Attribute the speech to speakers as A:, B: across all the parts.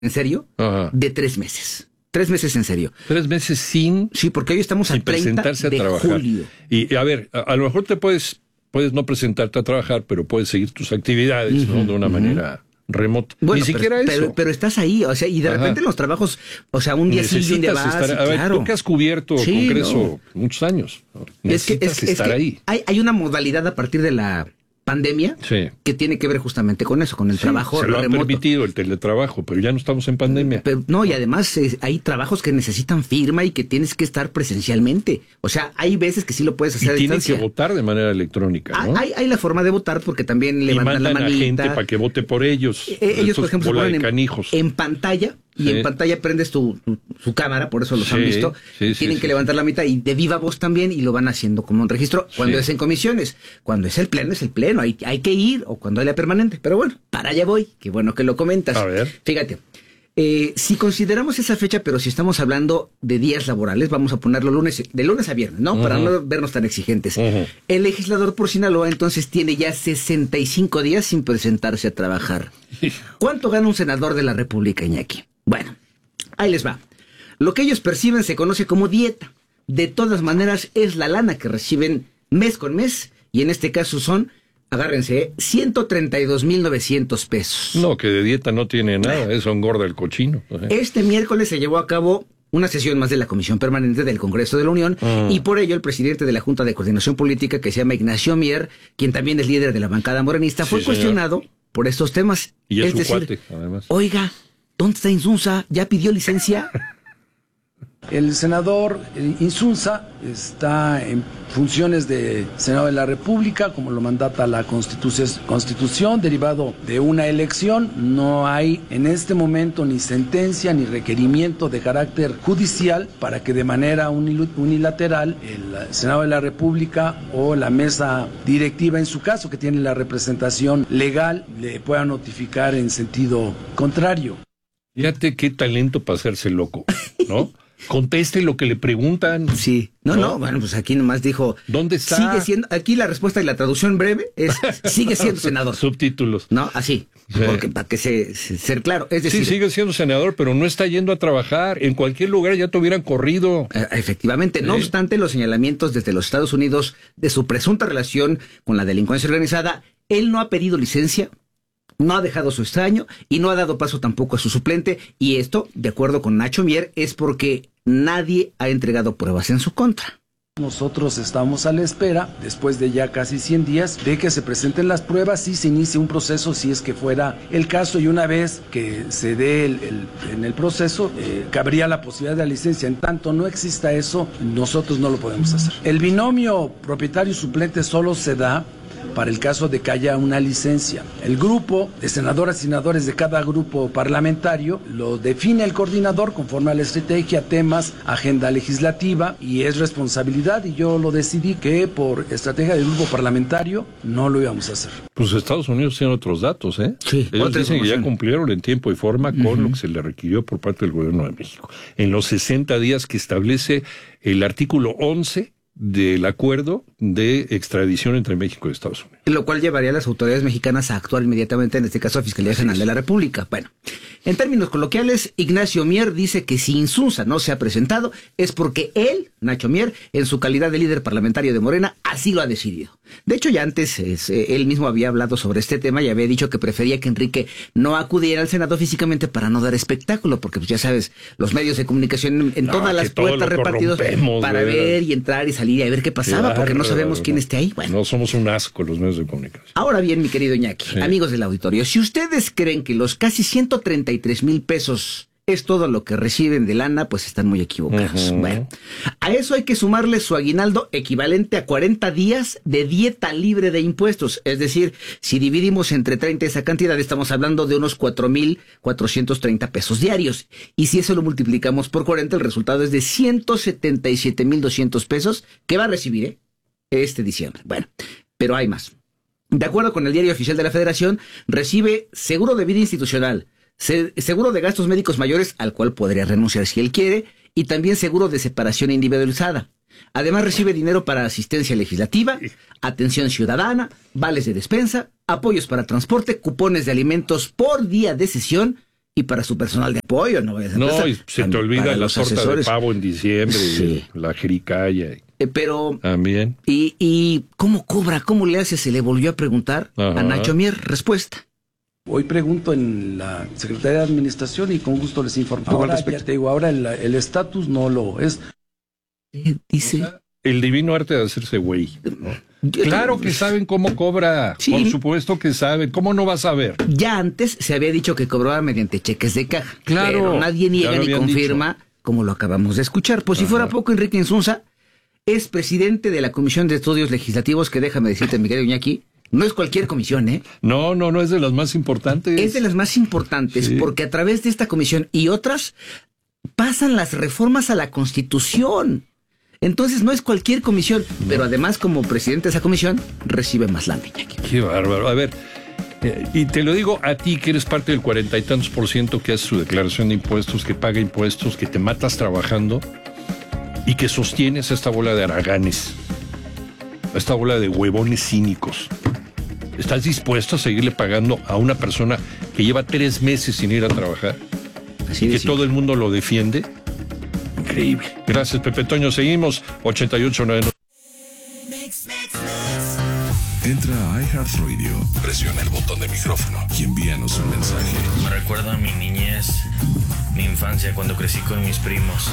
A: en serio, de 3 meses. 3 meses en serio.
B: 3 meses sin...
A: Sí, porque hoy estamos al 30 de julio.
B: Y a ver, a lo mejor te puedes no presentarte a trabajar, pero puedes seguir tus actividades, ¿no? De una manera remota.
A: Bueno,
B: ni siquiera eso.
A: Pero estás ahí, o sea, y de repente los trabajos, o sea, un día sí y un día vas.
B: A ver, tú que has cubierto Congreso muchos años, necesitas estar ahí.
A: Hay una modalidad a partir de la pandemia que tiene que ver justamente con eso, con el trabajo remoto. Se lo ha permitido
B: el teletrabajo, pero ya no estamos en pandemia.
A: Pero, no, y además hay trabajos que necesitan firma y que tienes que estar presencialmente. O sea, hay veces que sí lo puedes hacer a distancia.
B: Y tienes que votar de manera electrónica, ¿no?
A: Hay la forma de votar porque también levantan la manita.
B: Y mandan a gente para que vote por ellos.
A: Ellos, por ejemplo, se ponen en pantalla. Y en pantalla prendes su cámara, por eso los han visto. Tienen que levantar la mitad y de viva voz también, y lo van haciendo como un registro. Cuando es en comisiones, cuando es el pleno, es el pleno. Hay que ir, o cuando hay la permanente. Pero bueno, para allá voy. Qué bueno que lo comentas.
B: A ver.
A: Fíjate, si consideramos esa fecha, pero si estamos hablando de días laborales, vamos a ponerlo de lunes a viernes, ¿no? Para no vernos tan exigentes. El legislador por Sinaloa entonces tiene ya 65 días sin presentarse a trabajar. ¿Cuánto gana un senador de la República, Iñaki? Bueno, ahí les va. Lo que ellos perciben se conoce como dieta. De todas maneras, es la lana que reciben mes con mes, y en este caso son, agárrense, 132,900 pesos.
B: No, que de dieta no tiene nada, eso engorda el cochino.
A: Este miércoles se llevó a cabo una sesión más de la Comisión Permanente del Congreso de la Unión, y por ello el presidente de la Junta de Coordinación Política, que se llama Ignacio Mier, quien también es líder de la bancada morenista, fue cuestionado por estos temas.
B: Y es su cuate, además.
A: Oiga, ¿dónde está Insunza? ¿Ya pidió licencia?
C: El senador Insunza está en funciones de Senado de la República, como lo mandata la Constitución, derivado de una elección. No hay en este momento ni sentencia ni requerimiento de carácter judicial para que de manera unilateral el Senado de la República o la mesa directiva, en su caso, que tiene la representación legal, le pueda notificar en sentido contrario.
B: Fíjate qué talento para hacerse loco, ¿no? Conteste lo que le preguntan.
A: Sí. No, bueno, pues aquí nomás dijo...
B: ¿Dónde está?
A: Sigue siendo... Aquí la respuesta y la traducción breve es... sigue siendo senador.
B: Subtítulos.
A: No, así. Porque para que ser claro. Es decir...
B: Sí, sigue siendo senador, pero no está yendo a trabajar. En cualquier lugar ya te hubieran corrido.
A: Efectivamente. No obstante, los señalamientos desde los Estados Unidos de su presunta relación con la delincuencia organizada, él no ha pedido licencia, no ha dejado su escaño y no ha dado paso tampoco a su suplente, y esto, de acuerdo con Nacho Mier, es porque nadie ha entregado pruebas en su contra.
C: Nosotros estamos a la espera, después de ya casi 100 días, de que se presenten las pruebas y se inicie un proceso, si es que fuera el caso, y una vez que se dé en el proceso, cabría la posibilidad de la licencia. En tanto no exista eso, nosotros no lo podemos hacer. El binomio propietario-suplente solo se da para el caso de que haya una licencia. El grupo de senadoras y senadores de cada grupo parlamentario lo define el coordinador conforme a la estrategia, temas, agenda legislativa, y es responsabilidad, y yo lo decidí que por estrategia del grupo parlamentario no lo íbamos a hacer.
B: Pues Estados Unidos tiene otros datos, ¿eh?
A: Sí.
B: Ellos dicen que ya cumplieron en tiempo y forma con lo que se le requirió por parte del gobierno de México. En los 60 días que establece el artículo 11 del acuerdo de extradición entre México y Estados Unidos.
A: Lo cual llevaría a las autoridades mexicanas a actuar inmediatamente, en este caso a Fiscalía General de la República. Bueno, en términos coloquiales, Ignacio Mier dice que si Insunza no se ha presentado es porque él, Nacho Mier, en su calidad de líder parlamentario de Morena, así lo ha decidido. De hecho, ya antes él mismo había hablado sobre este tema y había dicho que prefería que Enrique no acudiera al Senado físicamente para no dar espectáculo, porque pues ya sabes, los medios de comunicación en todas las puertas repartidos para ver y entrar y salir y a ver qué pasaba, porque no sabemos quién esté ahí. Bueno,
B: no somos un asco los medios de comunicación.
A: Ahora bien, mi querido Iñaki, amigos del auditorio, si ustedes creen que los casi 133,000 pesos es todo lo que reciben de lana, pues están muy equivocados. Bueno, a eso hay que sumarle su aguinaldo equivalente a 40 días de dieta libre de impuestos. Es decir, si dividimos entre 30 esa cantidad, estamos hablando de unos 4,430 pesos diarios. Y si eso lo multiplicamos por 40, el resultado es de 177,200 pesos que va a recibir este diciembre. Bueno, pero hay más. De acuerdo con el Diario Oficial de la Federación, recibe seguro de vida institucional, seguro de gastos médicos mayores, al cual podría renunciar si él quiere, y también seguro de separación individualizada. Además recibe dinero para asistencia legislativa, atención ciudadana, vales de despensa, apoyos para transporte, cupones de alimentos por día de sesión Y para su personal de apoyo, ¿no?
B: No, y se te olvida la torta de pavo en diciembre,
A: sí.
B: La jericaya.
A: Pero...
B: También.
A: ¿Y cómo cobra? ¿Cómo le hace? Se le volvió a preguntar a Nacho Mier. Respuesta.
C: Hoy pregunto en la Secretaría de Administración y con gusto les informo. Ahora, ya te digo, ahora el estatus no lo es.
A: Dice...
B: El divino arte de hacerse güey, ¿no? Claro que saben cómo cobra, sí. Por supuesto que saben, ¿cómo no vas a saber?
A: Ya antes se había dicho que cobraba mediante cheques de caja,
B: claro,
A: pero nadie niega ni confirma, como lo acabamos de escuchar. Pues si fuera poco, Enrique Insunza es presidente de la Comisión de Estudios Legislativos, que déjame decirte, Miguel Iñaki, no es cualquier comisión, ¿eh?
B: No es de las más importantes.
A: Es de las más importantes, sí. Porque a través de esta comisión y otras pasan las reformas a la Constitución. Entonces no es cualquier comisión, pero además como presidente de esa comisión recibe más lana.
B: Qué bárbaro. A ver, y te lo digo a ti que eres parte del 40 y tantos % que hace su declaración de impuestos, que paga impuestos, que te matas trabajando y que sostienes esta bola de haraganes, esta bola de huevones cínicos. ¿Estás dispuesto a seguirle pagando a una persona que lleva 3 meses sin ir a trabajar? Así y que todo el mundo lo defiende. Increíble. Gracias, Pepe Toño. Seguimos 88.9.
D: Entra a iHeartRadio, presiona el botón de micrófono y envíanos un mensaje.
E: Me recuerda a mi niñez, mi infancia cuando crecí con mis primos.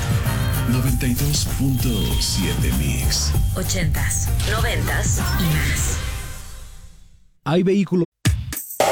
D: 92.7 Mix.
F: 80s, 90s y más.
G: Hay vehículos